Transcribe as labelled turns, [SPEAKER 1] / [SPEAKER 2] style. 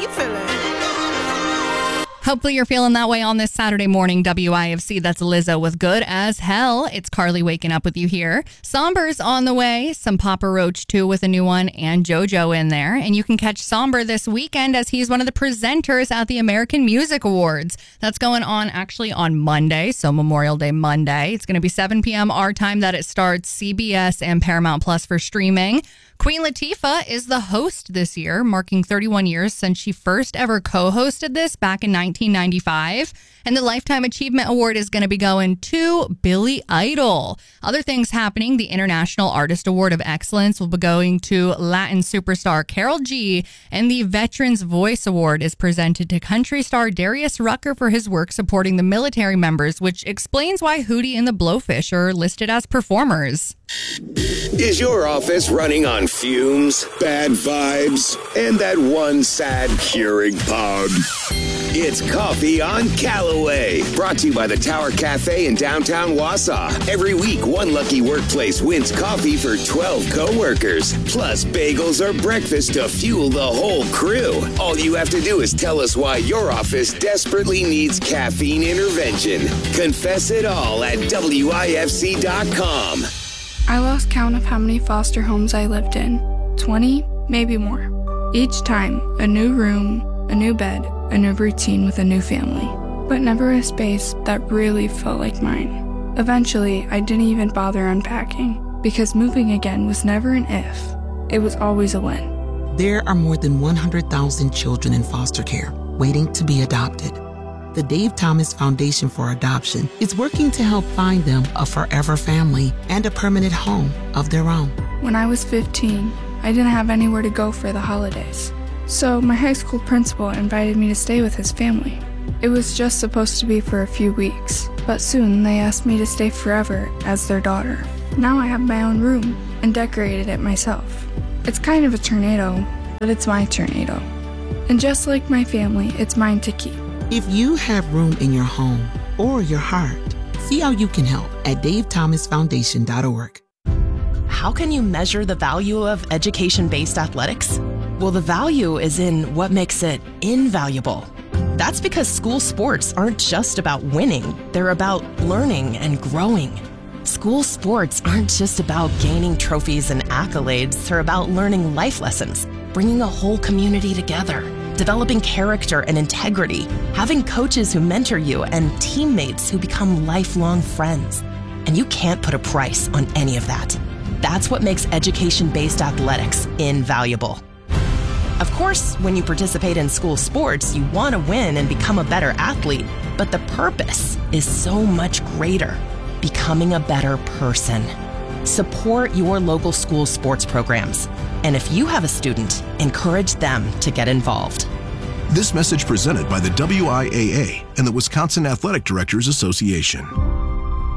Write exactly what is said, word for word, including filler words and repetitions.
[SPEAKER 1] feeling?
[SPEAKER 2] Hopefully you're feeling that way on this Saturday morning. W I F C, that's Lizzo with Good as Hell. It's Carly waking up with you here. Somber's on the way. Some Papa Roach, too, with a new one, and JoJo in there. And you can catch Somber this weekend as he's one of the presenters at the American Music Awards. That's going on actually on Monday, so Memorial Day Monday. It's going to be seven p.m. our time that it starts, C B S and Paramount Plus for streaming. Queen Latifah is the host this year, marking thirty-one years since she first ever co-hosted this back in nineteen ninety-five. And the Lifetime Achievement Award is going to be going to Billy Idol. Other things happening, the International Artist Award of Excellence will be going to Latin superstar Karol G, and the Veterans Voice Award is presented to country star Darius Rucker for his work supporting the military members, which explains why Hootie and the Blowfish are listed as performers.
[SPEAKER 3] Is your office running on fumes, bad vibes, and that one sad Keurig pug? It's Coffee on Callaway, brought to you by the Tower Cafe in downtown Wausau. Every week, one lucky workplace wins coffee for twelve coworkers, plus bagels or breakfast to fuel the whole crew. All you have to do is tell us why your office desperately needs caffeine intervention. Confess it all at W I F C dot com.
[SPEAKER 4] I lost count of how many foster homes I lived in. twenty, maybe more. Each time, a new room, a new bed, a new routine with a new family. But never a space that really felt like mine. Eventually, I didn't even bother unpacking, because moving again was never an if. It was always a when.
[SPEAKER 5] There are more than one hundred thousand children in foster care waiting to be adopted. The Dave Thomas Foundation for Adoption is working to help find them a forever family and a permanent home of their own.
[SPEAKER 4] When I was fifteen, I didn't have anywhere to go for the holidays. So my high school principal invited me to stay with his family. It was just supposed to be for a few weeks, but soon they asked me to stay forever as their daughter. Now I have my own room and decorated it myself. It's kind of a tornado, but it's my tornado. And just like my family, it's mine to keep.
[SPEAKER 5] If you have room in your home or your heart, see how you can help at dave thomas foundation dot org.
[SPEAKER 6] How can you measure the value of education-based athletics? Well, the value is in what makes it invaluable. That's because school sports aren't just about winning. They're about learning and growing. School sports aren't just about gaining trophies and accolades. They're about learning life lessons, bringing a whole community together, developing character and integrity, having coaches who mentor you, and teammates who become lifelong friends. And you can't put a price on any of that. That's what makes education-based athletics invaluable. Of course, when you participate in school sports, you want to win and become a better athlete, but the purpose is so much greater: becoming a better person. Support your local school sports programs. And if you have a student, encourage them to get involved.
[SPEAKER 7] This message presented by the W I A A and the Wisconsin Athletic Directors Association.